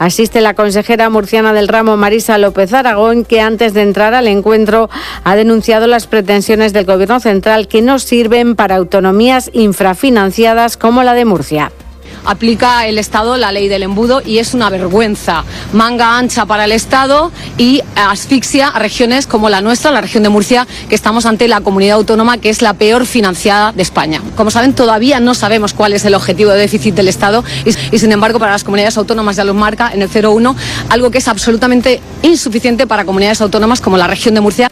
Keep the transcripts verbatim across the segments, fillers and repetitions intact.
asiste la consejera murciana del ramo, Marisa López Aragón, que antes de entrar al encuentro ha denunciado las pretensiones del Gobierno central que no sirven para autonomías infrafinanciadas como la de Murcia. Aplica el Estado la ley del embudo y es una vergüenza. Manga ancha para el Estado y asfixia a regiones como la nuestra, la región de Murcia, que estamos ante la comunidad autónoma que es la peor financiada de España. Como saben, todavía no sabemos cuál es el objetivo de déficit del Estado y, y sin embargo, para las comunidades autónomas ya los marca en el cero coma uno, algo que es absolutamente insuficiente para comunidades autónomas como la región de Murcia.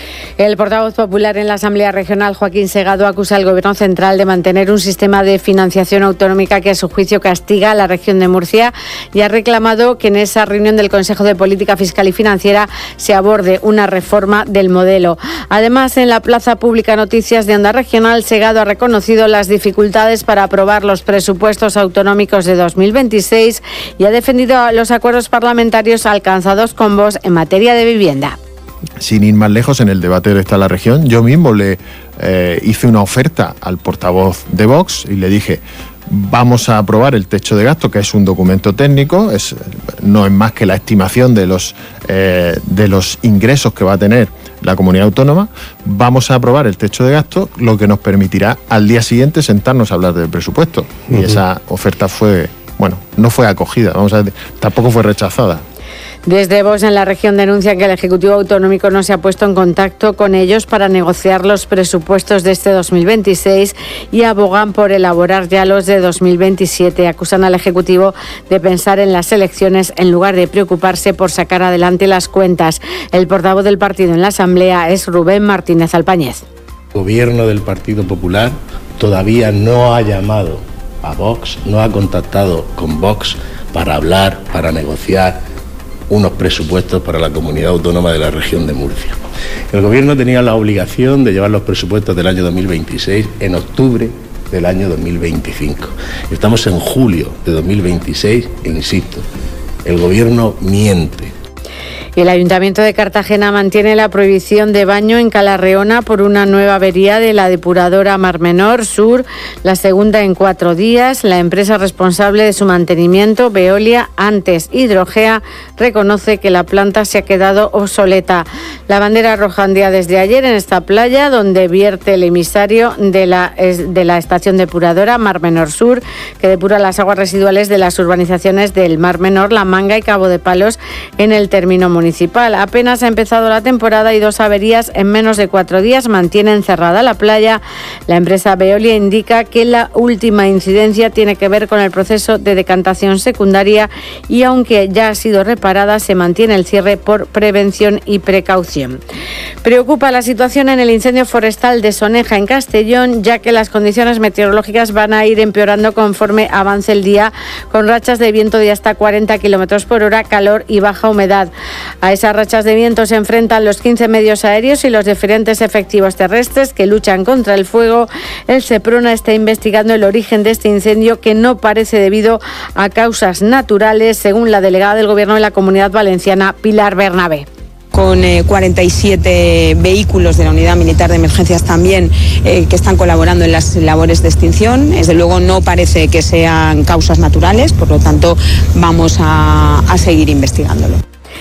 El portavoz popular en la Asamblea Regional, Joaquín Segado, acusa al Gobierno central de mantener un sistema de financiación autonómica que a su juicio castiga a la región de Murcia y ha reclamado que en esa reunión del Consejo de Política Fiscal y Financiera se aborde una reforma del modelo. Además, en la Plaza Pública Noticias de Onda Regional, Segado ha reconocido las dificultades para aprobar los presupuestos autonómicos de dos mil veintiséis y ha defendido los acuerdos parlamentarios alcanzados con Vox en materia de vivienda. Sin ir más lejos, en el debate de esta la región, yo mismo le eh, hice una oferta al portavoz de Vox y le dije: vamos a aprobar el techo de gasto, que es un documento técnico, es, no es más que la estimación de los, eh, de los ingresos que va a tener la comunidad autónoma. Vamos a aprobar el techo de gasto, lo que nos permitirá al día siguiente sentarnos a hablar del presupuesto. Uh-huh. Y esa oferta fue, bueno, no fue acogida, vamos a decir, tampoco fue rechazada. Desde Vox en la región denuncian que el Ejecutivo Autonómico no se ha puesto en contacto con ellos para negociar los presupuestos de este dos mil veintiséis y abogan por elaborar ya los de dos mil veintisiete. Acusan al Ejecutivo de pensar en las elecciones en lugar de preocuparse por sacar adelante las cuentas. El portavoz del partido en la Asamblea es Rubén Martínez Alpañez. El Gobierno del Partido Popular todavía no ha llamado a Vox, no ha contactado con Vox para hablar, para negociar unos presupuestos para la comunidad autónoma de la región de Murcia. El Gobierno tenía la obligación de llevar los presupuestos del año dos mil veintiséis en octubre del año dos mil veinticinco. Estamos en julio de dos mil veintiséis e insisto, el Gobierno miente. Y el Ayuntamiento de Cartagena mantiene la prohibición de baño en Calarreona por una nueva avería de la depuradora Mar Menor Sur, la segunda en cuatro días. La empresa responsable de su mantenimiento, Veolia, antes Hidrogea, reconoce que la planta se ha quedado obsoleta. La bandera roja ondea desde ayer en esta playa, donde vierte el emisario de la, de la estación depuradora Mar Menor Sur, que depura las aguas residuales de las urbanizaciones del Mar Menor, La Manga y Cabo de Palos en el término municipal. municipal. Apenas ha empezado la temporada y dos averías en menos de cuatro días mantienen cerrada la playa. La empresa Veolia indica que la última incidencia tiene que ver con el proceso de decantación secundaria y aunque ya ha sido reparada, se mantiene el cierre por prevención y precaución. Preocupa la situación en el incendio forestal de Soneja, en Castellón, ya que las condiciones meteorológicas van a ir empeorando conforme avance el día, con rachas de viento de hasta cuarenta kilómetros por hora, calor y baja humedad. A esas rachas de viento se enfrentan los quince medios aéreos y los diferentes efectivos terrestres que luchan contra el fuego. El Seprona está investigando el origen de este incendio, que no parece debido a causas naturales, según la delegada del Gobierno de la Comunidad Valenciana, Pilar Bernabé. Con eh, cuarenta y siete vehículos de la Unidad Militar de Emergencias también eh, que están colaborando en las labores de extinción. Desde luego no parece que sean causas naturales, por lo tanto vamos a, a seguir investigándolo.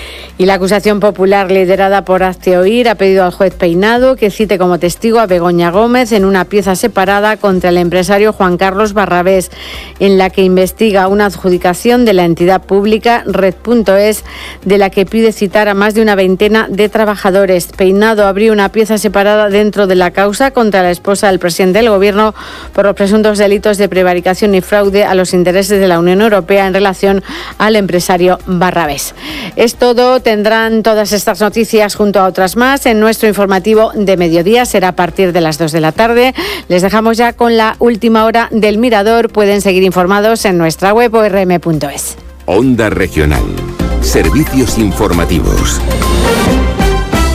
Y la acusación popular liderada por Hazte Oír ha pedido al juez Peinado que cite como testigo a Begoña Gómez en una pieza separada contra el empresario Juan Carlos Barrabés, en la que investiga una adjudicación de la entidad pública Red punto es, de la que pide citar a más de una veintena de trabajadores. Peinado abrió una pieza separada dentro de la causa contra la esposa del presidente del Gobierno por los presuntos delitos de prevaricación y fraude a los intereses de la Unión Europea en relación al empresario Barrabés. Es todo. Tendrán todas estas noticias junto a otras más en nuestro informativo de mediodía. Será a partir de las dos de la tarde. Les dejamos ya con la última hora del Mirador. Pueden seguir informados en nuestra web o erre eme punto es. Onda Regional. Servicios informativos.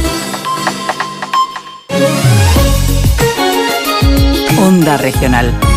Onda Regional.